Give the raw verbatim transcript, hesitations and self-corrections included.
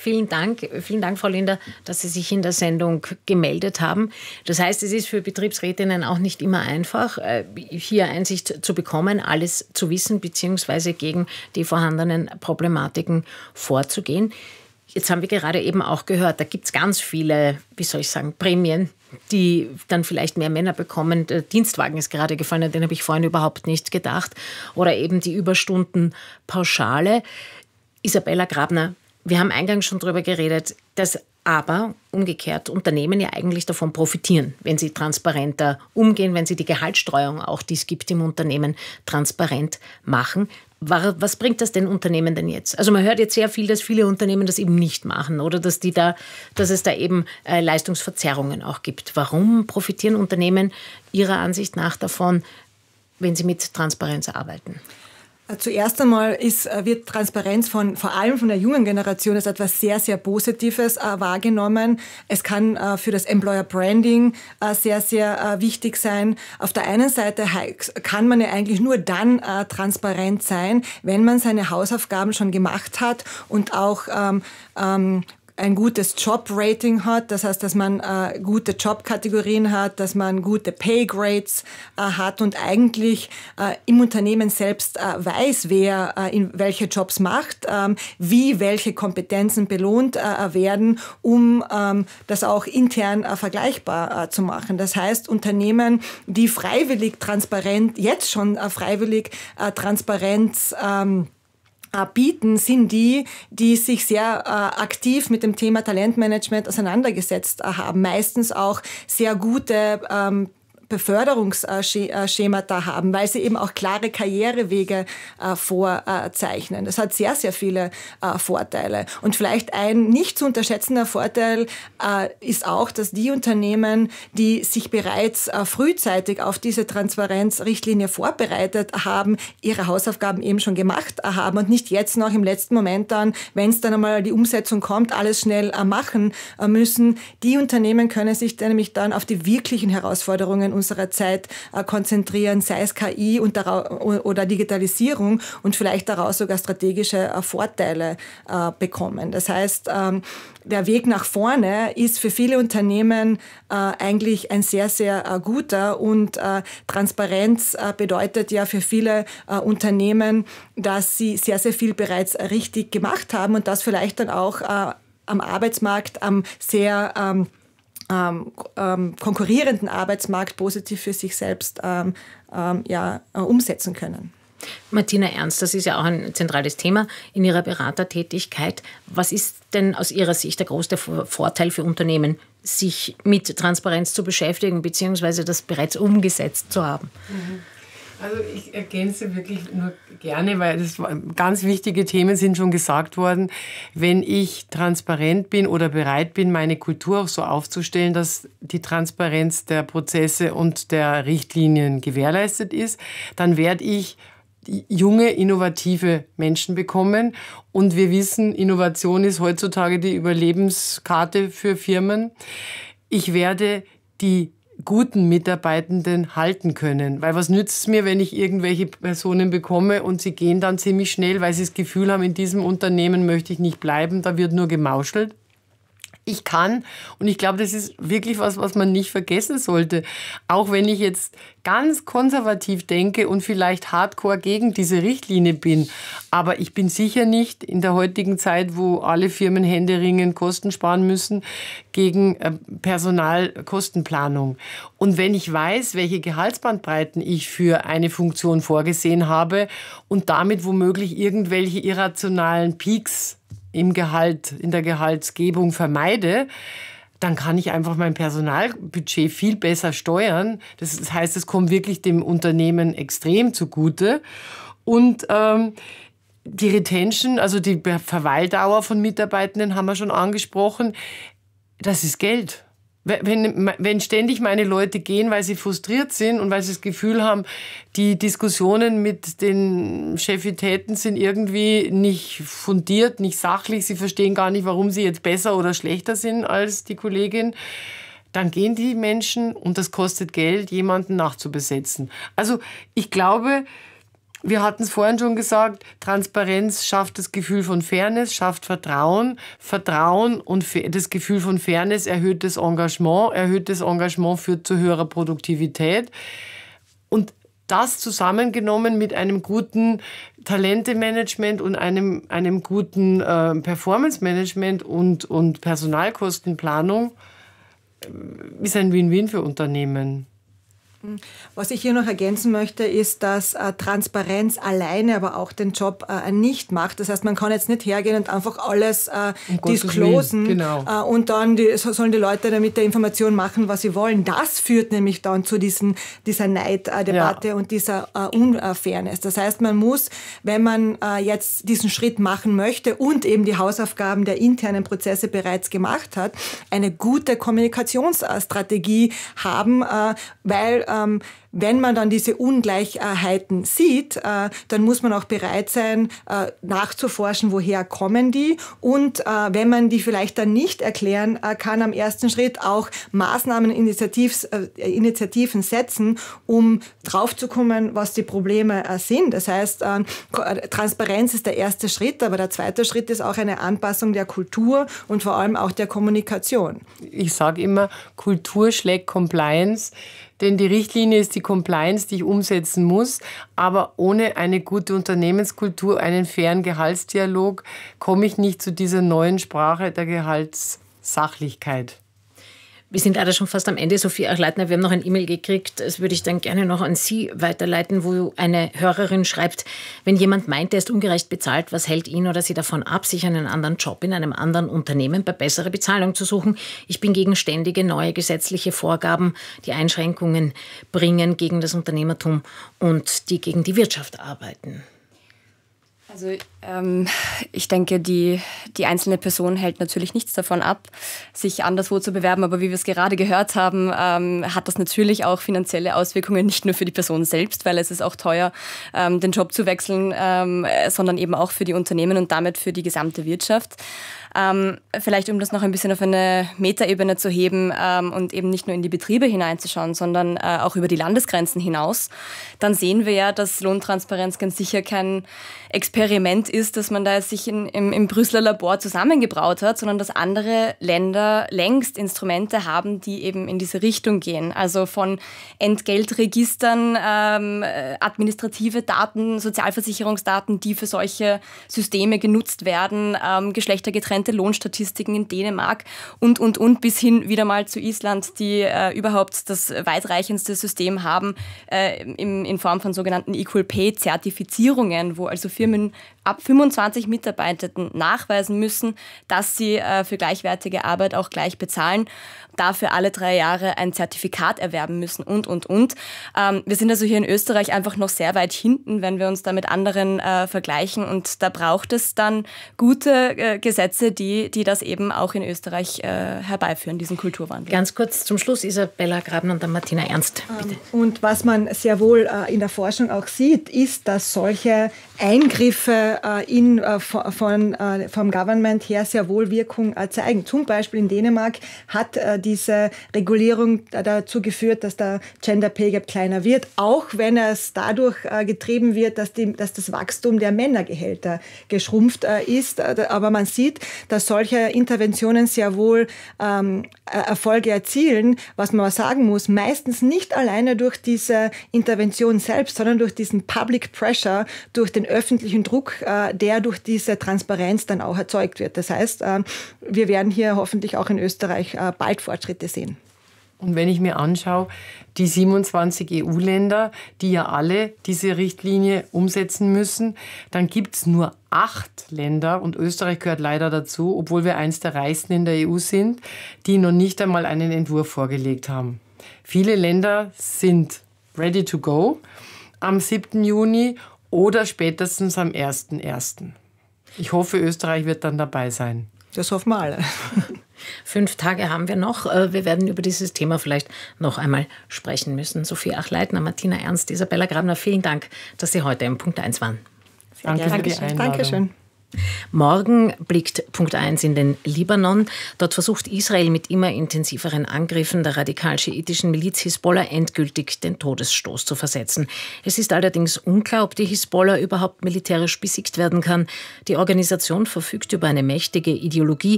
vielen Dank. Vielen Dank, Frau Linder, dass Sie sich in der Sendung gemeldet haben. Das heißt, es ist für Betriebsrätinnen auch nicht immer einfach, hier Einsicht zu bekommen, alles zu wissen, beziehungsweise gegen die vorhandenen Problematiken vorzugehen. Jetzt haben wir gerade eben auch gehört, da gibt es ganz viele, wie soll ich sagen, Prämien, die dann vielleicht mehr Männer bekommen. Der Dienstwagen ist gerade gefallen, den habe ich vorhin überhaupt nicht gedacht. Oder eben die Überstundenpauschale. Isabella Grabner, wir haben eingangs schon darüber geredet, dass aber umgekehrt Unternehmen ja eigentlich davon profitieren, wenn sie transparenter umgehen, wenn sie die Gehaltsstreuung, auch die es gibt im Unternehmen, transparent machen. Was bringt das den Unternehmen denn jetzt? Also man hört jetzt sehr viel, dass viele Unternehmen das eben nicht machen oder dass, die da, dass es da eben äh, Leistungsverzerrungen auch gibt. Warum profitieren Unternehmen Ihrer Ansicht nach davon, wenn sie mit Transparenz arbeiten? Zuerst einmal ist, wird Transparenz von, vor allem von der jungen Generation als etwas sehr, sehr Positives äh, wahrgenommen. Es kann äh, für das Employer Branding äh, sehr, sehr äh, wichtig sein. Auf der einen Seite kann man ja eigentlich nur dann äh, transparent sein, wenn man seine Hausaufgaben schon gemacht hat und auch ähm, ähm, ein gutes Job-Rating hat, das heißt, dass man äh, gute Jobkategorien hat, dass man gute Pay-Grades äh, hat und eigentlich äh, im Unternehmen selbst äh, weiß, wer äh, in welche Jobs macht, ähm, wie welche Kompetenzen belohnt äh, werden, um ähm, das auch intern äh, vergleichbar äh, zu machen. Das heißt, Unternehmen, die freiwillig transparent, jetzt schon äh, freiwillig äh, Transparenz ähm, bieten, sind die, die sich sehr äh, aktiv mit dem Thema Talentmanagement auseinandergesetzt äh, haben. Meistens auch sehr gute ähm, Beförderungsschemata haben, weil sie eben auch klare Karrierewege äh, vorzeichnen. Das hat sehr, sehr viele äh, Vorteile. Und vielleicht ein nicht zu unterschätzender Vorteil äh, ist auch, dass die Unternehmen, die sich bereits äh, frühzeitig auf diese Transparenzrichtlinie vorbereitet haben, ihre Hausaufgaben eben schon gemacht äh, haben und nicht jetzt noch im letzten Moment dann, wenn es dann einmal die Umsetzung kommt, alles schnell äh, machen äh, müssen. Die Unternehmen können sich dann nämlich dann auf die wirklichen Herausforderungen unserer Zeit äh, konzentrieren, sei es K I und oder Digitalisierung und vielleicht daraus sogar strategische äh, Vorteile äh, bekommen. Das heißt, ähm, der Weg nach vorne ist für viele Unternehmen äh, eigentlich ein sehr, sehr äh, guter und äh, Transparenz äh, bedeutet ja für viele äh, Unternehmen, dass sie sehr, sehr viel bereits richtig gemacht haben und das vielleicht dann auch äh, am Arbeitsmarkt am sehr ähm, Ähm, ähm, konkurrierenden Arbeitsmarkt positiv für sich selbst ähm, ähm, ja, äh, umsetzen können. Martina Ernst, das ist ja auch ein zentrales Thema in Ihrer Beratertätigkeit. Was ist denn aus Ihrer Sicht der größte Vorteil für Unternehmen, sich mit Transparenz zu beschäftigen, beziehungsweise das bereits umgesetzt zu haben? Mhm. Also ich ergänze wirklich nur gerne, weil das ganz wichtige Themen sind schon gesagt worden. Wenn ich transparent bin oder bereit bin, meine Kultur auch so aufzustellen, dass die Transparenz der Prozesse und der Richtlinien gewährleistet ist, dann werde ich junge, innovative Menschen bekommen. Und wir wissen, Innovation ist heutzutage die Überlebenskarte für Firmen. Ich werde die guten Mitarbeitenden halten können. Weil was nützt es mir, wenn ich irgendwelche Personen bekomme und sie gehen dann ziemlich schnell, weil sie das Gefühl haben, in diesem Unternehmen möchte ich nicht bleiben, da wird nur gemauschelt. Ich kann, und ich glaube, das ist wirklich was, was man nicht vergessen sollte, auch wenn ich jetzt ganz konservativ denke und vielleicht hardcore gegen diese Richtlinie bin, aber ich bin sicher nicht in der heutigen Zeit, wo alle Firmen händeringend Kosten sparen müssen, gegen Personalkostenplanung. Und wenn ich weiß, welche Gehaltsbandbreiten ich für eine Funktion vorgesehen habe und damit womöglich irgendwelche irrationalen Peaks im Gehalt, in der Gehaltsgebung vermeide, dann kann ich einfach mein Personalbudget viel besser steuern. Das heißt, es kommt wirklich dem Unternehmen extrem zugute. Und ähm, die Retention, also die Verweildauer von Mitarbeitenden, haben wir schon angesprochen. Das ist Geld. Wenn, wenn ständig meine Leute gehen, weil sie frustriert sind und weil sie das Gefühl haben, die Diskussionen mit den Chefitäten sind irgendwie nicht fundiert, nicht sachlich, sie verstehen gar nicht, warum sie jetzt besser oder schlechter sind als die Kollegin, dann gehen die Menschen und das kostet Geld, jemanden nachzubesetzen. Also ich glaube, Wir hatten es vorhin schon gesagt, Transparenz schafft das Gefühl von Fairness, schafft Vertrauen. Vertrauen und das Gefühl von Fairness erhöht das Engagement. Erhöht das Engagement führt zu höherer Produktivität. Und das zusammengenommen mit einem guten Talentemanagement und einem, einem guten äh, Performance-Management und, und Personalkostenplanung äh, ist ein Win-Win für Unternehmen. Was ich hier noch ergänzen möchte, ist, dass äh, Transparenz alleine aber auch den Job äh, nicht macht. Das heißt, man kann jetzt nicht hergehen und einfach alles äh, um disclosen genau. äh, und dann die, so sollen die Leute dann mit der Information machen, was sie wollen. Das führt nämlich dann zu diesen, dieser Neiddebatte ja. und dieser äh, Unfairness. Das heißt, man muss, wenn man äh, jetzt diesen Schritt machen möchte und eben die Hausaufgaben der internen Prozesse bereits gemacht hat, eine gute Kommunikationsstrategie haben, äh, weil Ähm, wenn man dann diese Ungleichheiten sieht, äh, dann muss man auch bereit sein, äh, nachzuforschen, woher kommen die. Und äh, wenn man die vielleicht dann nicht erklären äh, kann, am ersten Schritt auch Maßnahmen, Initiativs, äh, Initiativen setzen, um draufzukommen, was die Probleme äh, sind. Das heißt, äh, Transparenz ist der erste Schritt, aber der zweite Schritt ist auch eine Anpassung der Kultur und vor allem auch der Kommunikation. Ich sage immer, Kultur schlägt Compliance. Denn die Richtlinie ist die Compliance, die ich umsetzen muss. Aber ohne eine gute Unternehmenskultur, einen fairen Gehaltsdialog, komme ich nicht zu dieser neuen Sprache der Gehaltssachlichkeit. Wir sind leider schon fast am Ende, Sophie Achleitner. Wir haben noch ein E-Mail gekriegt, das würde ich dann gerne noch an Sie weiterleiten, wo eine Hörerin schreibt, wenn jemand meint, er ist ungerecht bezahlt, was hält ihn oder sie davon ab, sich einen anderen Job in einem anderen Unternehmen bei besserer Bezahlung zu suchen? Ich bin gegen ständige neue gesetzliche Vorgaben, die Einschränkungen bringen gegen das Unternehmertum und die gegen die Wirtschaft arbeiten. Also ähm, ich denke, die, die einzelne Person hält natürlich nichts davon ab, sich anderswo zu bewerben. Aber wie wir es gerade gehört haben, ähm, hat das natürlich auch finanzielle Auswirkungen, nicht nur für die Person selbst, weil es ist auch teuer, ähm, den Job zu wechseln, ähm, sondern eben auch für die Unternehmen und damit für die gesamte Wirtschaft. Ähm, vielleicht um das noch ein bisschen auf eine Metaebene zu heben ähm, und eben nicht nur in die Betriebe hineinzuschauen, sondern äh, auch über die Landesgrenzen hinaus, dann sehen wir ja, dass Lohntransparenz ganz sicher kein Experiment ist, dass man da jetzt sich in, im, im Brüsseler Labor zusammengebraut hat, sondern dass andere Länder längst Instrumente haben, die eben in diese Richtung gehen. Also von Entgeltregistern, ähm, administrative Daten, Sozialversicherungsdaten, die für solche Systeme genutzt werden, ähm, geschlechtergetrennte Lohnstatistiken in Dänemark und, und, und, bis hin wieder mal zu Island, die äh, überhaupt das weitreichendste System haben äh, im, in Form von sogenannten Equal Pay-Zertifizierungen, wo also Firmen ab fünfundzwanzig Mitarbeitenden nachweisen müssen, dass sie äh, für gleichwertige Arbeit auch gleich bezahlen, dafür alle drei Jahre ein Zertifikat erwerben müssen und, und, und. Ähm, wir sind also hier in Österreich einfach noch sehr weit hinten, wenn wir uns da mit anderen äh, vergleichen, und da braucht es dann gute äh, Gesetze, die, die das eben auch in Österreich äh, herbeiführen, diesen Kulturwandel. Ganz kurz zum Schluss, Isabella Grabner und dann Martina Ernst, bitte. Und was man sehr wohl äh, in der Forschung auch sieht, ist, dass solche Eingriffe äh, in, äh, von, äh, vom Government her sehr wohl Wirkung äh, zeigen. Zum Beispiel in Dänemark hat äh, diese Regulierung dazu geführt, dass der Gender Pay Gap kleiner wird, auch wenn es dadurch äh, getrieben wird, dass, die, dass das Wachstum der Männergehälter geschrumpft äh, ist. Aber man sieht, dass solche Interventionen sehr wohl ähm, Erfolge erzielen. Was man aber sagen muss, meistens nicht alleine durch diese Intervention selbst, sondern durch diesen Public Pressure, durch den öffentlichen Druck, äh, der durch diese Transparenz dann auch erzeugt wird. Das heißt, äh, wir werden hier hoffentlich auch in Österreich äh, bald Fortschritte sehen. Und wenn ich mir anschaue, die siebenundzwanzig E U-Länder, die ja alle diese Richtlinie umsetzen müssen, dann gibt es nur acht Länder, und Österreich gehört leider dazu, obwohl wir eins der reichsten in der E U sind, die noch nicht einmal einen Entwurf vorgelegt haben. Viele Länder sind ready to go am siebten Juni oder spätestens am ersten ersten Ich hoffe, Österreich wird dann dabei sein. Das hoffen wir alle. Fünf Tage haben wir noch. Wir werden über dieses Thema vielleicht noch einmal sprechen müssen. Sophie Achleitner, Martina Ernst, Isabella Grabner, vielen Dank, dass Sie heute im Punkt eins waren. Danke für die Einladung. Dankeschön. Morgen blickt Punkt eins in den Libanon. Dort versucht Israel mit immer intensiveren Angriffen der radikal-schiitischen Miliz Hisbollah endgültig den Todesstoß zu versetzen. Es ist allerdings unklar, ob die Hisbollah überhaupt militärisch besiegt werden kann. Die Organisation verfügt über eine mächtige Ideologie